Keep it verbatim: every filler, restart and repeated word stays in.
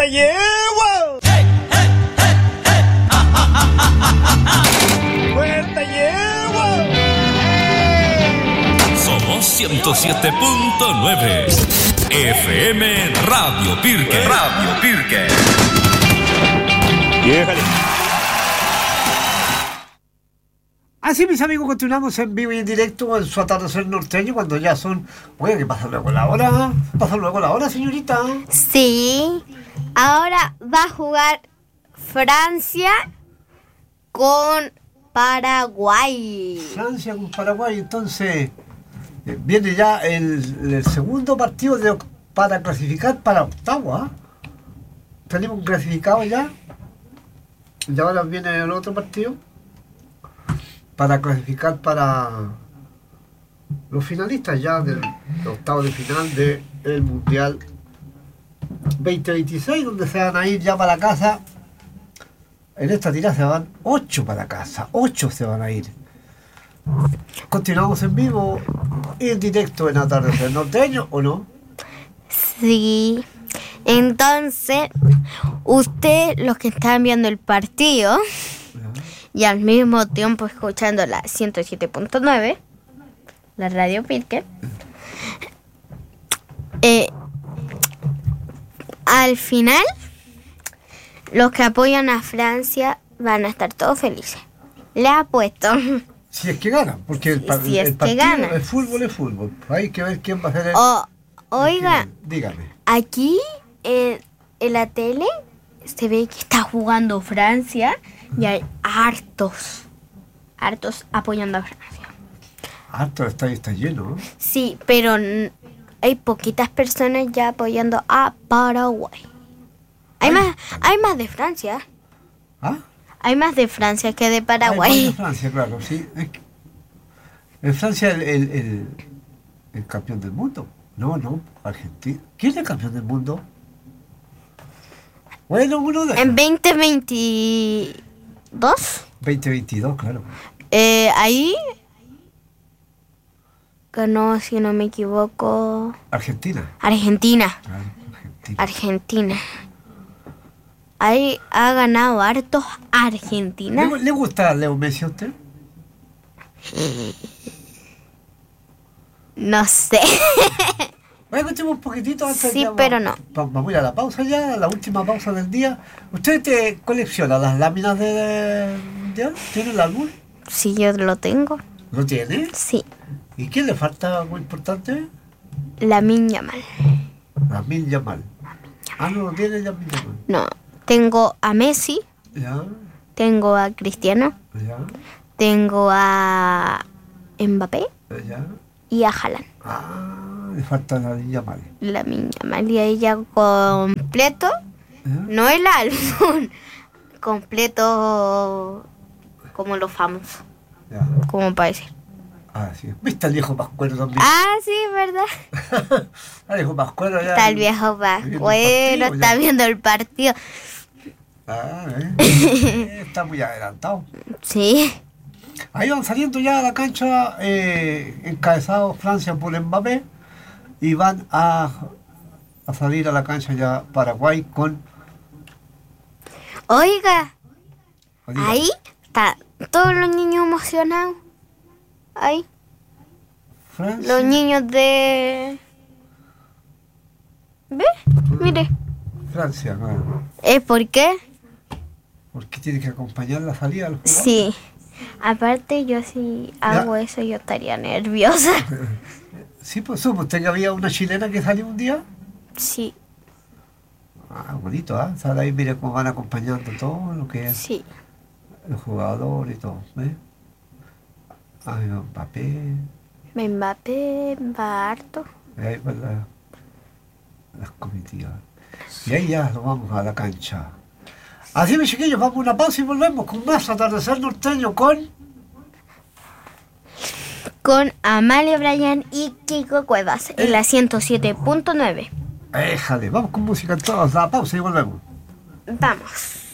te llevo! ¡Pues te llevo! Somos ciento siete punto nueve F M Radio Pirque. Radio Pirque. Déjale. Así, mis amigos, continuamos en vivo y en directo en su atardecer norteño cuando ya son... Oye, ¿qué pasa luego la hora? ¿Pasa luego la hora, señorita? Sí. Ahora va a jugar Francia con Paraguay. Francia con Paraguay, entonces... eh, viene ya el, el segundo partido de, para clasificar para octavo, ¿ah? Tenemos un clasificado ya. Y ahora viene el otro partido para clasificar para los finalistas ya del octavo de final del Mundial veinte veintiséis, donde se van a ir ya para casa. En esta tirada se van ocho para casa, ocho se van a ir. Continuamos en vivo y en directo en Atardecer Norteño, ¿o no? Sí. Entonces, usted, los que están viendo el partido y al mismo tiempo escuchando la ciento siete punto nueve, la Radio Pirque, eh, al final, los que apoyan a Francia van a estar todos felices. Les apuesto. Si es que ganan, porque el, par- Si es el que partido, ganan. el fútbol es fútbol. Hay que ver quién va a ser el... O, oiga, el que- dígame. aquí eh, en la tele se ve que está jugando Francia y hay hartos, hartos apoyando a Francia. Harto el estadio está lleno, ¿no? Sí, pero n- hay poquitas personas ya apoyando a Paraguay. Hay Ay. más, hay más de Francia. ¿Ah? Hay más de Francia que de Ah, Paraguay. en Francia, claro, sí. Es que- en Francia el, el, el, el campeón del mundo. No, no, Argentina. ¿Quién es el campeón del mundo? Bueno, uno de... En veinte veintidós, veinte veintidós, claro. eh, ahí ganó, si no me equivoco, Argentina. Argentina. Claro, Argentina. Argentina. Ahí ha ganado hartos Argentina. ¿Le, le gusta Leo Messi a usted? No sé. Bueno, escuchemos un poquitito antes. Sí, ya va- pero no. va- Vamos a ir a la pausa ya, la última pausa del día. ¿Usted te colecciona las láminas de mundial? ¿Tiene el álbum? Sí, yo lo tengo. ¿Lo tiene? Sí. ¿Y quién le falta algo importante? Lamine Yamal. Lamine Yamal. Ah, no lo tiene Lamine Yamal. No. Tengo a Messi. Ya, Tengo a Cristiano. ya, Tengo a Mbappé. ya. Y a Haaland. Ah, le falta Lamine Yamal. Lamine Yamal. Y ahí ya completo. ¿Ya? No el álbum. Completo como los famosos. Ya. Como para decir. Ah, sí. ¿Viste al viejo Pascuero también? Ah, sí, ¿verdad? Al viejo Pascuero ya. Está el viejo Pascuero, está ya. viendo el partido. Ah, eh. Está muy adelantado. Sí. Ahí van saliendo ya a la cancha, eh, encabezados Francia por Mbappé, y van a, a salir a la cancha ya Paraguay con... Oiga, Diga, ahí están todos los niños emocionados. Ahí, Francia. los niños de... ¿Ve? Mire. Francia, claro. ¿Es por qué? Porque tiene que acompañar la salida del jugador. Sí. Aparte, yo si hago eso, yo estaría nerviosa. Sí, pues supo usted que había una chilena que salió un día. Sí, Ah, bonito, ¿ah? ¿eh? Sale ahí, mire cómo van acompañando todo lo que es sí. el jugador y todo, ¿ves? Ah, Mbappé, Mbappé va harto. ahí van la- las comitivas. Y ahí ya nos vamos a la cancha. Así, mis chiquillos, vamos a una pausa y volvemos con más Atardecer Norteño con... Con Amalia Bryan y Kiko Cuevas en la ciento siete punto nueve. Éjale, vamos con música todos, la pausa y volvemos. Vamos.